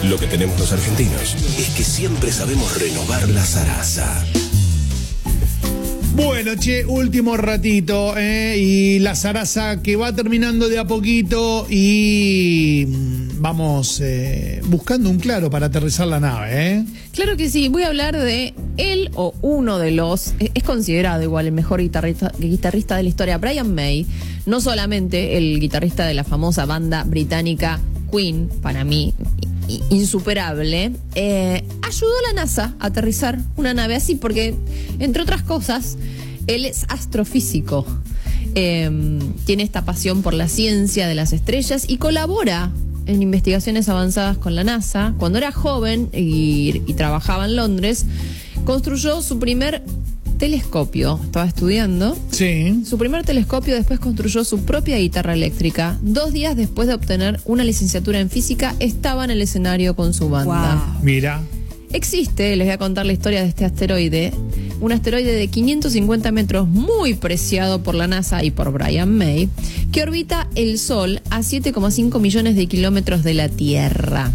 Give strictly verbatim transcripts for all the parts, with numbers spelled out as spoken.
Lo que tenemos los argentinos es que siempre sabemos renovar la zaraza. Bueno, che, último ratito, ¿eh? Y la zaraza que va terminando de a poquito y vamos eh, buscando un claro para aterrizar la nave, ¿eh? Claro que sí, voy a hablar de él o uno de los, es considerado igual el mejor guitarrista, guitarrista de la historia, Brian May, no solamente el guitarrista de la famosa banda británica Queen, para mí insuperable, eh, ayudó a la NASA a aterrizar una nave así porque, entre otras cosas, él es astrofísico, eh, tiene esta pasión por la ciencia de las estrellas y colabora en investigaciones avanzadas con la NASA. Cuando era joven y, y trabajaba en Londres, construyó su primer telescopio, estaba estudiando. Sí. Su primer telescopio, después construyó su propia guitarra eléctrica. Dos días después de obtener una licenciatura en física, estaba en el escenario con su banda. Wow. Mira. Existe, les voy a contar la historia de este asteroide, un asteroide de quinientos cincuenta metros muy preciado por la NASA y por Brian May, que orbita el Sol a siete coma cinco millones de kilómetros de la Tierra.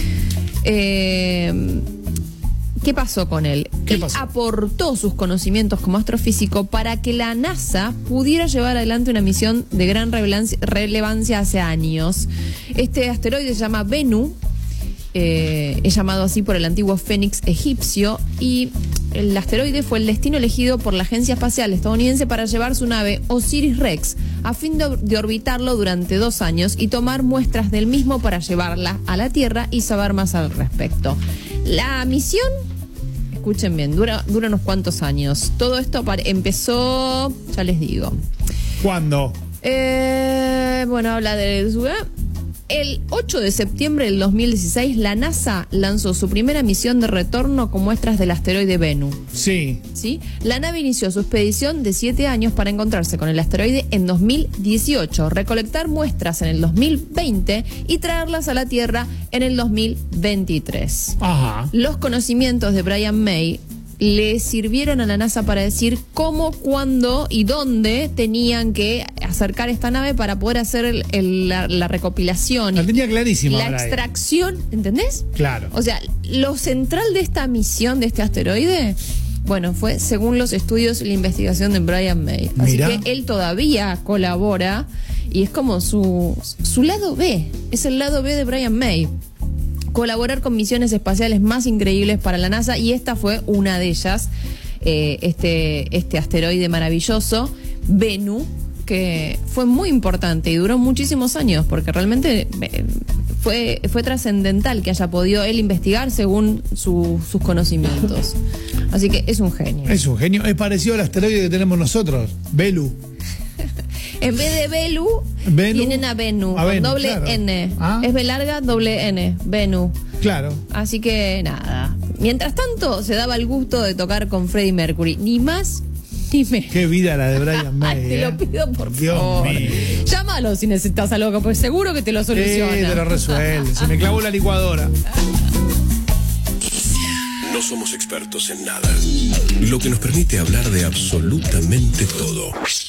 Eh... ¿Qué pasó con él? ¿Qué él pasó? Aportó sus conocimientos como astrofísico para que la NASA pudiera llevar adelante una misión de gran relevancia, relevancia hace años. Este asteroide se llama Bennu, eh, es llamado así por el antiguo Fénix egipcio, y el asteroide fue el destino elegido por la Agencia Espacial Estadounidense para llevar su nave Osiris-Rex a fin de, de orbitarlo durante dos años y tomar muestras del mismo para llevarla a la Tierra y saber más al respecto. La misión, escuchen bien, dura, dura unos cuantos años. Todo esto empezó, ya les digo. ¿Cuándo? Eh, bueno, habla de... El ocho de septiembre del dos mil dieciséis, la NASA lanzó su primera misión de retorno con muestras del asteroide Bennu. Sí. ¿Sí? La nave inició su expedición de siete años para encontrarse con el asteroide en dos mil dieciocho, recolectar muestras en el dos mil veinte y traerlas a la Tierra en el dos mil veintitrés. Ajá. Los conocimientos de Brian May le sirvieron a la NASA para decir cómo, cuándo y dónde tenían que acercar esta nave para poder hacer el, el, la, la recopilación. La tenía clarísima. La extracción, ¿entendés? Claro. O sea, lo central de esta misión, de este asteroide, bueno, fue según los estudios y la investigación de Brian May. Así Mirá. que él todavía colabora y es como su, su lado B, es el lado B de Brian May. Colaborar con misiones espaciales más increíbles para la NASA, y esta fue una de ellas, eh, este, este asteroide maravilloso, Bennu, que fue muy importante y duró muchísimos años, porque realmente eh, fue, fue trascendental que haya podido él investigar según su, sus conocimientos. Así que es un genio. Es un genio. Es parecido al asteroide que tenemos nosotros, Bennu. En vez de Belu, Bennu, tienen a Bennu, a con Bennu, doble claro. N. Ah. Es B larga, doble N, Bennu. Claro. Así que nada. Mientras tanto, se daba el gusto de tocar con Freddie Mercury. Ni más ni menos. Qué vida la de Brian May. Te ¿eh? lo pido por Dios favor. mío. Llámalo si necesitas algo, pues seguro que te lo soluciona. Sí, te lo resuelve. Se me clavó la licuadora. No somos expertos en nada, lo que nos permite hablar de absolutamente todo.